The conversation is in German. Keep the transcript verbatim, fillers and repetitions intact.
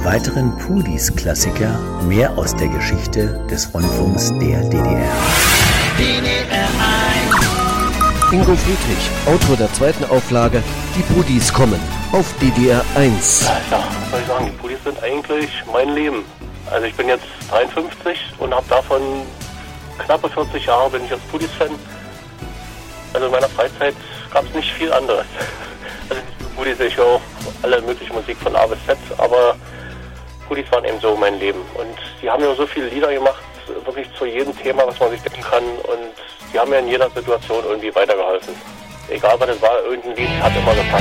einem weiteren Pudis-Klassiker mehr aus der Geschichte des Rundfunks der D D R. D D R eins. Ingo Friedrich, Autor der zweiten Auflage Die Pudis kommen auf D D R eins. Ja, was soll ich sagen, die Pudis sind eigentlich mein Leben. Also ich bin jetzt dreiundfünfzig und habe davon knappe vierzig Jahre bin ich als Pudis-Fan. Also in meiner Freizeit gab es nicht viel anderes. Also Pudis, ich höre auch alle mögliche Musik von A bis Z, aber Pudis waren eben so mein Leben. Und die haben ja so viele Lieder gemacht, wirklich zu jedem Thema, was man sich denken kann. Und die haben mir in jeder Situation irgendwie weitergeholfen. Egal was es war, irgendein Lied hat immer gepasst.